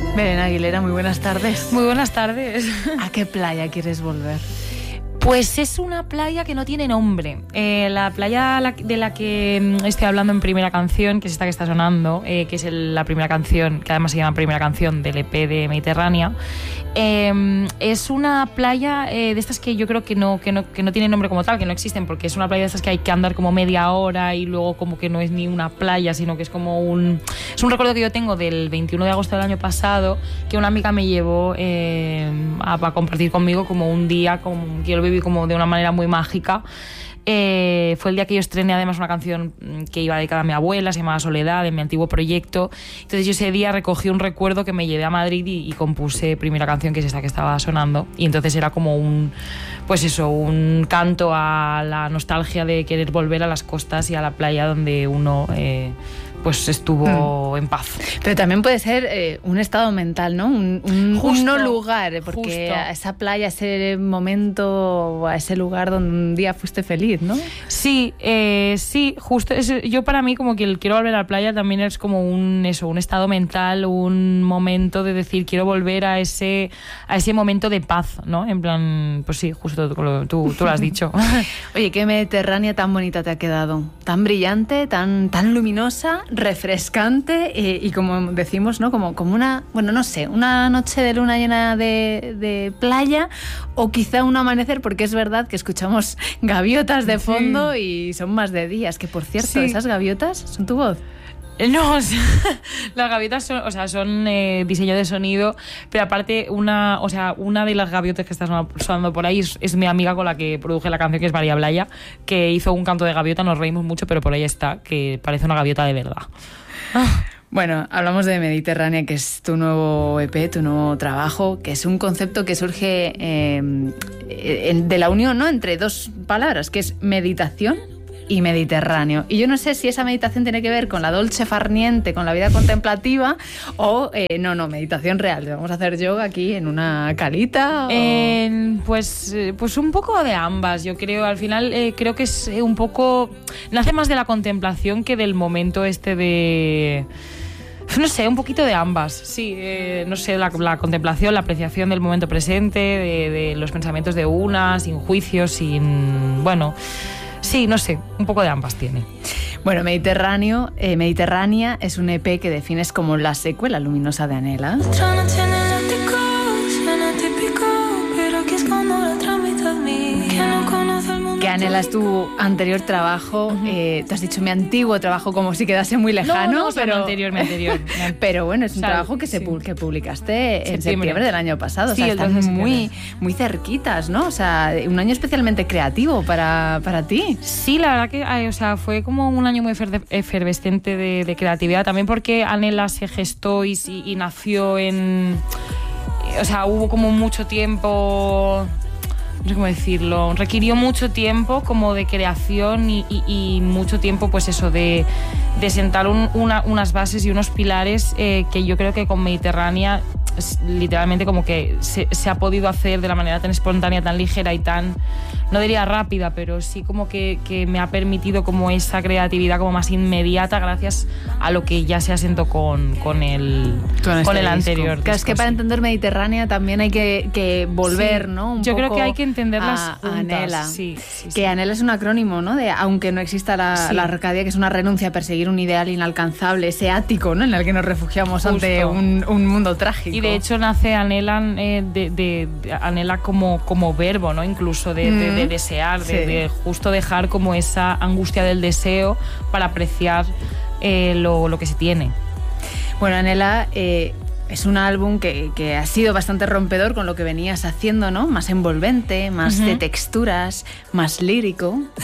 Belén Aguilera, muy buenas tardes. Muy buenas tardes. ¿A qué playa quieres volver? Pues es una playa que no tiene nombre. La playa de la que estoy hablando en primera canción, que es esta que está sonando, que es la primera canción, que además se llama primera canción del EP de Mediterránea, es una playa de estas que yo creo que no tiene nombre como tal, que no existen, porque es una playa de estas que hay que andar como media hora y luego como que no es ni una playa, sino que es como es un recuerdo que yo tengo del 21 de agosto del año pasado, que una amiga me llevó a compartir conmigo como un día como que yo lo viví como de una manera muy mágica. Fue el día que yo estrené además una canción que iba dedicada a mi abuela, se llamaba Soledad, de mi antiguo proyecto. Entonces yo ese día recogí un recuerdo que me llevé a Madrid y compuse primera canción, que es esta que estaba sonando. Y entonces era como un canto a la nostalgia de querer volver a las costas y a la playa donde uno pues estuvo en paz. Pero también puede ser un estado mental, ¿no? Un no lugar, porque justo. a esa playa, a ese momento, a ese lugar donde un día fuiste feliz, ¿no? Sí, justo. Yo para mí como que el quiero volver a la playa también es como un estado mental, un momento de decir quiero volver a ese momento de paz, ¿no? En plan, pues sí, justo tú lo has dicho. Oye, qué Mediterránea tan bonita te ha quedado, tan brillante, tan luminosa, refrescante y como decimos, ¿no? Como una, bueno, no sé, una noche de luna llena de playa o quizá un amanecer, porque es verdad que escuchamos gaviotas de fondo y son más de días, que por cierto, ¿esas gaviotas son tu voz? No, las gaviotas son diseño de sonido, pero aparte una de las gaviotas que está sonando por ahí es mi amiga con la que produje la canción, que es María Blaya, que hizo un canto de gaviota, nos reímos mucho, pero por ahí está, que parece una gaviota de verdad. Bueno, hablamos de Mediterránea, que es tu nuevo EP, tu nuevo trabajo, que es un concepto que surge de la unión, ¿no?, entre dos palabras, que es meditación y Mediterráneo. Y yo no sé si esa meditación tiene que ver con la dolce farniente, con la vida contemplativa, o no, meditación real. Vamos a hacer yoga aquí en una calita. Pues un poco de ambas, yo creo. Al final creo que es un poco... Nace más de la contemplación que del momento de... No sé, un poquito de ambas, sí, no sé, la contemplación, la apreciación del momento presente, de los pensamientos de una, sin juicios, sin... Bueno... Sí, no sé, un poco de ambas tiene. Bueno, Mediterránea es un EP que defines como la secuela luminosa de Anhela. Que Anhela es tu anterior trabajo. Tú has dicho mi antiguo trabajo como si quedase muy lejano. No, pero mi anterior. Pero bueno, es un trabajo que publicaste en septiembre del año pasado. Sí, o sea, están muy cerquitas, ¿no? O sea, un año especialmente creativo para ti. Sí, la verdad que fue como un año muy efervescente de creatividad. También porque Anhela se gestó y nació hubo como mucho tiempo... No sé cómo decirlo, requirió mucho tiempo como de creación y mucho tiempo pues eso de sentar unas bases y unos pilares que yo creo que con Mediterránea literalmente como que se ha podido hacer de la manera tan espontánea, tan ligera y tan, no diría rápida, pero sí como que me ha permitido como esa creatividad como más inmediata gracias a lo que ya se asentó con el anterior. Claro, es que para entender Mediterránea también hay que volver, sí, ¿no? Yo creo que hay que entenderlas juntas. Anhela. Sí. Que Anhela es un acrónimo, ¿no? De aunque no exista la Arcadia, que es una renuncia a perseguir un ideal inalcanzable, ese ático, ¿no?, en el que nos refugiamos ante un mundo trágico. Y de hecho nace Anhela Anhela como verbo, ¿no? Incluso de desear, de justo dejar como esa angustia del deseo para apreciar lo que se tiene. Bueno, Anhela es un álbum que ha sido bastante rompedor con lo que venías haciendo, ¿no? Más envolvente, más de texturas, más lírico.